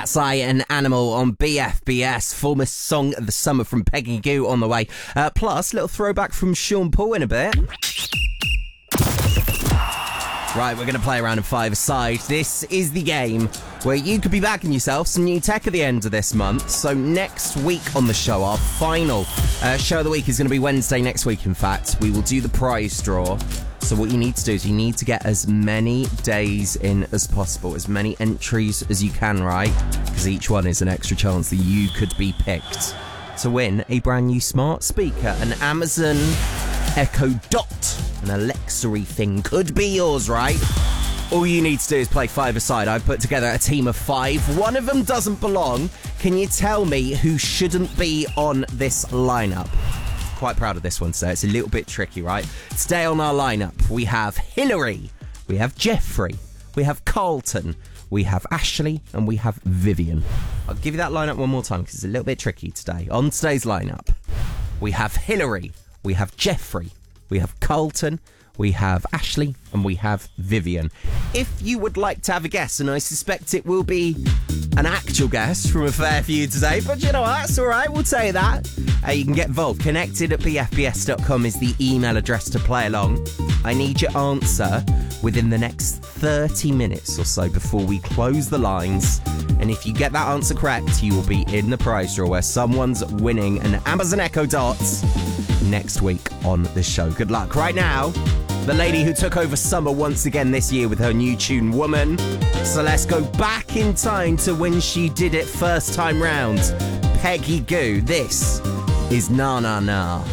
Cat's Eye and Animal on BFBS. Former Song of the Summer from Peggy Gou on the way. Plus, little throwback from Sean Paul in a bit. Right, we're going to play around in five-a-side. This is the game where you could be backing yourself some new tech at the end of this month. So next week on the show, our final show of the week is going to be Wednesday next week, in fact. We will do the prize draw. So what you need to do is you need to get as many days in as possible, as many entries as you can, right? Because each one is an extra chance that you could be picked to win a brand new smart speaker, an Amazon Echo Dot. An Alexa-y thing could be yours, right? All you need to do is play five-a-side. I've put together a team of 5. One of them doesn't belong. Can you tell me who shouldn't be on this lineup? Quite proud of this one today. It's a little bit tricky, right? Today on our lineup, we have Hillary, we have Jeffrey, we have Carlton, we have Ashley, and we have Vivian. I'll give you that lineup one more time because it's a little bit tricky today. On today's lineup, we have Hillary, we have Jeffrey, we have Carlton, we have Ashley, and we have Vivian. If you would like to have a guess, and I suspect it will be an actual guess from a fair few today, but you know what, that's all right, we'll tell you that. You can get involved. Connected@bfbs.com is the email address to play along. I need your answer within the next 30 minutes or so before we close the lines. And if you get that answer correct, you will be in the prize draw where someone's winning an Amazon Echo Dot next week on the show. Good luck. Right now, the lady who took over summer once again this year with her new tune, Woman. So let's go back in time to when she did it first time round. Peggy Gou. This is Na Na Na.